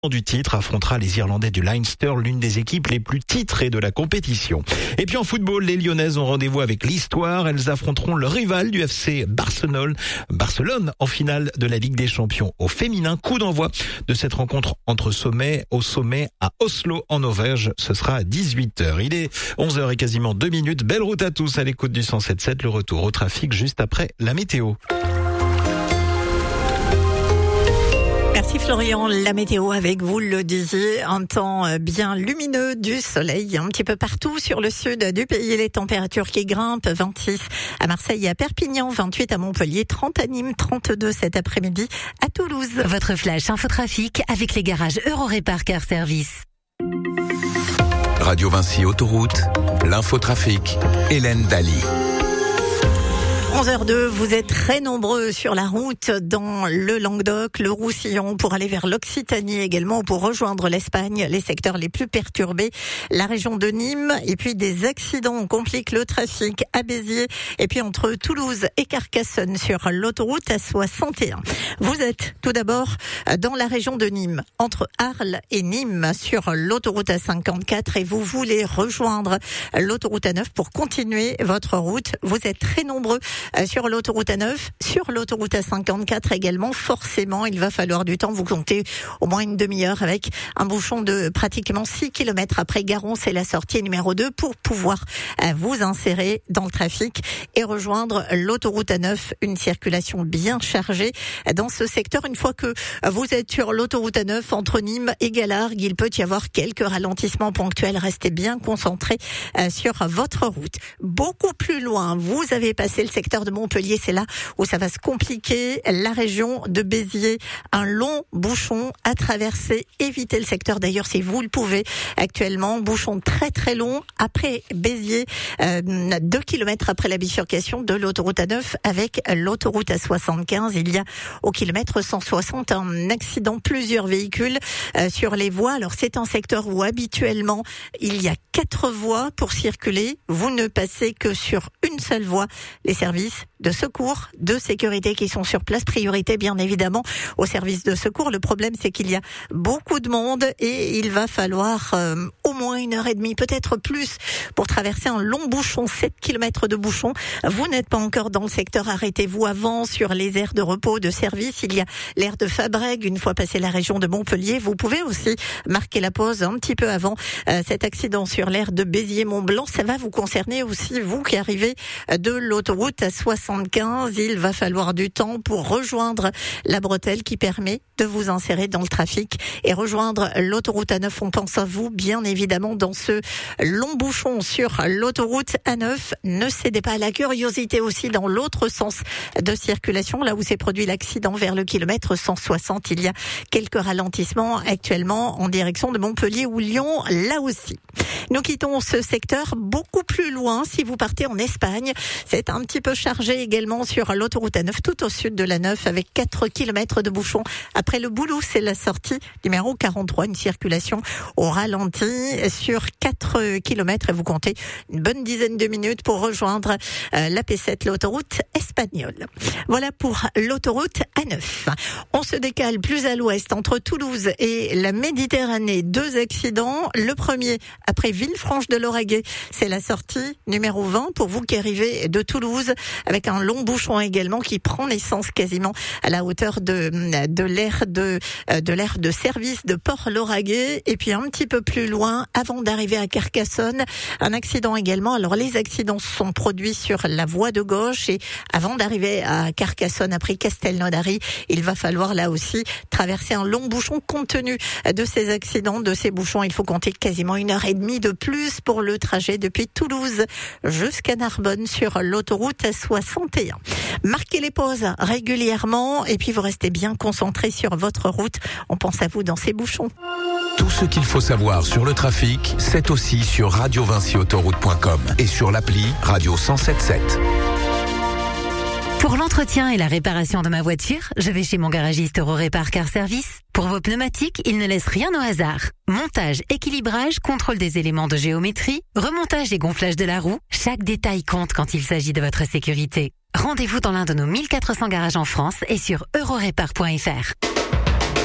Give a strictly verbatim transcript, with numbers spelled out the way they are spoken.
du titre affrontera les Irlandais du Leinster, l'une des équipes les plus titrées de la compétition. Et puis en football, les Lyonnaises ont rendez-vous avec l'histoire. Elles affronteront le rival du F C Barcelone, Barcelone en finale de la Ligue des Champions au féminin. Coup d'envoi de cette rencontre entre sommets au sommet à Oslo en Norvège. Ce sera à dix-huit heures. Il est onze heures et quasiment deux minutes. Belle route à tous à l'écoute du cent sept sept. Le retour au trafic juste après la météo. Merci Florian, la météo avec vous le disiez, un temps bien lumineux, du soleil un petit peu partout sur le sud du pays, les températures qui grimpent, vingt-six à Marseille et à Perpignan, vingt-huit à Montpellier, trente à Nîmes, trente-deux cet après-midi à Toulouse. Votre flash infotrafic avec les garages Eurorépar Car Service. Radio Vinci Autoroute, l'infotrafic, Hélène Daly. onze heures deux, vous êtes très nombreux sur la route dans le Languedoc, le Roussillon, pour aller vers l'Occitanie également, pour rejoindre l'Espagne, les secteurs les plus perturbés, la région de Nîmes, et puis des accidents compliquent le trafic à Béziers, et puis entre Toulouse et Carcassonne sur l'autoroute A soixante et un. Vous êtes tout d'abord dans la région de Nîmes, entre Arles et Nîmes, sur l'autoroute A cinquante-quatre, et vous voulez rejoindre l'autoroute A neuf pour continuer votre route. Vous êtes très nombreux sur l'autoroute A neuf, sur l'autoroute A cinquante-quatre également. Forcément, il va falloir du temps. Vous comptez au moins une demi-heure avec un bouchon de pratiquement six kilomètres après Garon. C'est la sortie numéro deux pour pouvoir vous insérer dans le trafic et rejoindre l'autoroute A neuf. Une circulation bien chargée dans ce secteur. Une fois que vous êtes sur l'autoroute A neuf entre Nîmes et Galargues, il peut y avoir quelques ralentissements ponctuels. Restez bien concentrés sur votre route. Beaucoup plus loin, vous avez passé le secteur de Montpellier, c'est là où ça va se compliquer. La région de Béziers, un long bouchon à traverser. Évitez le secteur d'ailleurs si vous le pouvez. Actuellement, bouchon très très long après Béziers, euh, deux kilomètres après la bifurcation de l'autoroute A neuf avec l'autoroute A soixante-quinze. Il y a au kilomètre cent soixante un accident, plusieurs véhicules euh, sur les voies. Alors c'est un secteur où habituellement il y a quatre voies pour circuler. Vous ne passez que sur une seule voie. Les services de secours, de sécurité qui sont sur place. Priorité bien évidemment aux services de secours. Le problème c'est qu'il y a beaucoup de monde et il va falloir euh, au moins une heure et demie, peut-être plus, pour traverser un long bouchon, sept kilomètres de bouchon. Vous n'êtes pas encore dans le secteur, arrêtez-vous avant sur les aires de repos de service. Il y a l'aire de Fabrègues, une fois passé la région de Montpellier. Vous pouvez aussi marquer la pause un petit peu avant euh, cet accident sur l'aire de Béziers-Mont-Blanc. Ça va vous concerner aussi, vous qui arrivez de l'autoroute A soixante-quinze. Il va falloir du temps pour rejoindre la bretelle qui permet de vous insérer dans le trafic et rejoindre l'autoroute A neuf. On pense à vous, bien évidemment, dans ce long bouchon sur l'autoroute A neuf. Ne cédez pas à la curiosité aussi dans l'autre sens de circulation, là où s'est produit l'accident vers le kilomètre cent soixante. Il y a quelques ralentissements actuellement en direction de Montpellier ou Lyon, là aussi. Nous quittons ce secteur beaucoup plus loin. Si vous partez en Espagne, c'est un petit peu chargé également sur l'autoroute A neuf, tout au sud de la neuf, avec quatre kilomètres de bouchons. Après le Boulou, c'est la sortie numéro quarante-trois, une circulation au ralenti sur quatre kilomètres et vous comptez une bonne dizaine de minutes pour rejoindre euh, la P sept, l'autoroute espagnole. Voilà pour l'autoroute A neuf. On se décale plus à l'ouest entre Toulouse et la Méditerranée. Deux accidents. Le premier après Villefranche-de-Lauragais, c'est la sortie numéro vingt pour vous qui arrivez de Toulouse, avec un long bouchon également qui prend naissance quasiment à la hauteur de de l'aire de de l'aire de service de Port-Lauragais. Et puis un petit peu plus loin, avant d'arriver à Carcassonne, un accident également. Alors les accidents sont produits sur la voie de gauche et avant d'arriver à Carcassonne, après Castelnaudary, il va falloir là aussi traverser un long bouchon. Compte tenu de ces accidents, de ces bouchons, il faut compter quasiment une heure et demie de plus pour le trajet depuis Toulouse jusqu'à Narbonne sur l'autoroute A soixante et un. Marquez les pauses régulièrement et puis vous restez bien concentrés sur votre route. On pense à vous dans ces bouchons. Tout ce qu'il faut savoir sur le trafic, c'est aussi sur radio vinci autoroute point com et sur l'appli Radio cent sept sept. Pour l'entretien et la réparation de ma voiture, je vais chez mon garagiste Eurorépar Car Service. Pour vos pneumatiques, il ne laisse rien au hasard. Montage, équilibrage, contrôle des éléments de géométrie, remontage et gonflage de la roue, chaque détail compte quand il s'agit de votre sécurité. Rendez-vous dans l'un de nos mille quatre cents garages en France et sur eurorépar point f r.